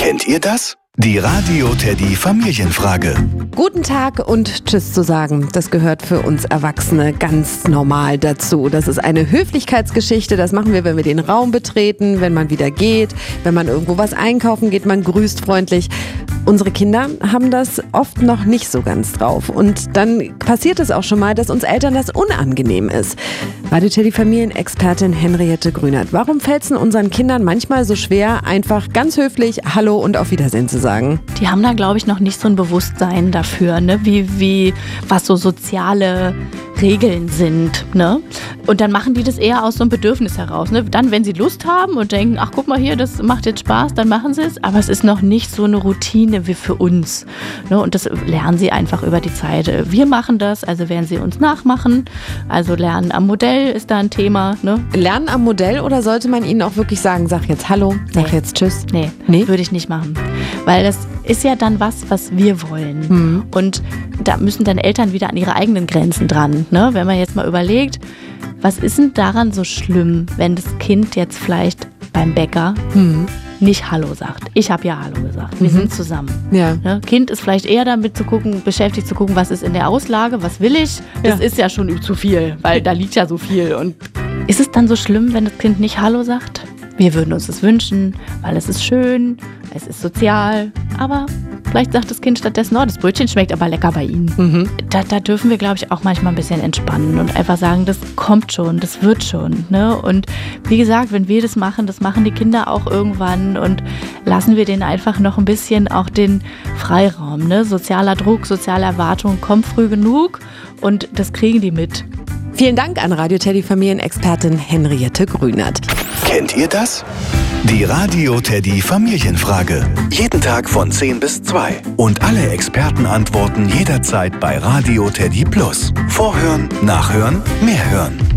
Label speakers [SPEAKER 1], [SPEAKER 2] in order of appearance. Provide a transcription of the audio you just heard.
[SPEAKER 1] Kennt ihr das? Die Radio Teddy Familienfrage.
[SPEAKER 2] Guten Tag und Tschüss zu sagen, das gehört für uns Erwachsene ganz normal dazu. Das ist eine Höflichkeitsgeschichte, das machen wir, wenn wir den Raum betreten, wenn man wieder geht, wenn man irgendwo was einkaufen geht, man grüßt freundlich. Unsere Kinder haben das oft noch nicht so ganz drauf. Und dann passiert es auch schon mal, dass uns Eltern das unangenehm ist. Radio Teddy Familienexpertin Henriette Grünert. Warum fällt es unseren Kindern manchmal so schwer, einfach ganz höflich Hallo und auf Wiedersehen zu sagen?
[SPEAKER 3] Die haben da, glaube ich, noch nicht so ein Bewusstsein dafür, ne? Was so soziale Regeln sind. Ne? Und dann machen die das eher aus so einem Bedürfnis heraus. Ne? Dann, wenn sie Lust haben und denken, ach guck mal hier, das macht jetzt Spaß, dann machen sie es. Aber es ist noch nicht so eine Routine wie für uns. Ne? Und das lernen sie einfach über die Zeit. Wir machen das, also werden sie uns nachmachen. Also Lernen am Modell ist da ein Thema. Ne?
[SPEAKER 2] Lernen am Modell oder sollte man ihnen auch wirklich sagen, sag jetzt Hallo, sag jetzt Tschüss?
[SPEAKER 3] Nee, würde ich nicht machen. Weil das ist ja dann was wir wollen. Und da müssen dann Eltern wieder an ihre eigenen Grenzen dran. Ne? Wenn man jetzt mal überlegt, was ist denn daran so schlimm, wenn das Kind jetzt vielleicht beim Bäcker nicht Hallo sagt? Ich habe ja Hallo gesagt. Wir sind zusammen.
[SPEAKER 2] Ja.
[SPEAKER 3] Ne? Kind ist vielleicht eher damit beschäftigt zu gucken, was ist in der Auslage, was will ich? Das ist ja schon zu viel, weil da liegt ja so viel. Und ist es dann so schlimm, wenn das Kind nicht Hallo sagt? Wir würden uns das wünschen, weil es ist schön, es ist sozial, aber vielleicht sagt das Kind stattdessen, oh, das Brötchen schmeckt aber lecker bei Ihnen. Da dürfen wir, glaube ich, auch manchmal ein bisschen entspannen und einfach sagen, das kommt schon, das wird schon. Ne? Und wie gesagt, wenn wir das machen die Kinder auch irgendwann und lassen wir denen einfach noch ein bisschen auch den Freiraum. Ne? Sozialer Druck, soziale Erwartungen kommen früh genug und das kriegen die mit.
[SPEAKER 2] Vielen Dank an Radio Teddy Familienexpertin Henriette Grünert.
[SPEAKER 1] Kennt ihr das? Die Radio Teddy Familienfrage. Jeden Tag von 10 bis 2. Und alle Expertenantworten jederzeit bei Radio Teddy Plus. Vorhören, nachhören, mehr hören.